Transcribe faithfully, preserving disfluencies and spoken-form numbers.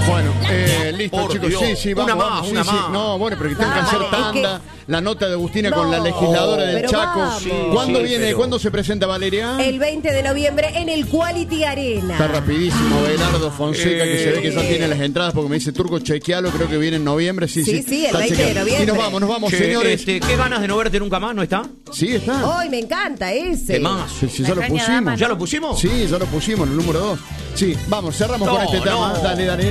Bueno, eh, listo, Por chicos. Dios. Sí, sí, vamos. Una más, vamos, sí, una sí. más. No, bueno, pero que tengo que Dale, hacer es tanda. La nota de Agustina No, con la legisladora del pero Chaco. vamos. Sí, ¿Cuándo sí, viene? pero- ¿Cuándo se presenta Valeria? El veinte de noviembre en el Quality Arena. Está rapidísimo, Belardo Fonseca, que se ve que ya Eh. tiene las entradas porque me dice Turco, chequealo, creo que viene en noviembre. Sí, sí, Sí, sí, el está veinte de chequeado. noviembre. Y nos vamos, nos vamos, Che, señores. este, qué ganas de no verte nunca más, ¿no está? Sí, está. Hoy me encanta ese. ¿Qué más? Sí, sí, ya lo extraña pusimos. dama, ¿Ya lo pusimos? Sí, ya lo pusimos, el número dos. Sí, vamos, cerramos No, con este tema. no. Dale, dale.